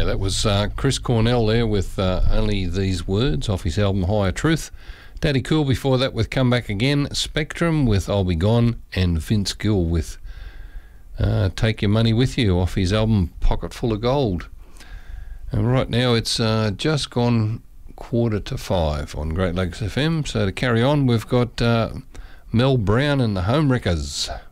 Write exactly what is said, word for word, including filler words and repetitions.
Yeah, that was uh, Chris Cornell there with uh, Only These Words off his album Higher Truth. Daddy Cool before that with Come Back Again, Spectrum with I'll Be Gone, and Vince Gill with uh, Take Your Money With You off his album Pocket Full of Gold. And right now it's uh, just gone quarter to five on Great Lakes F M. So to carry on, we've got uh, Mel Brown and the Home Wreckers.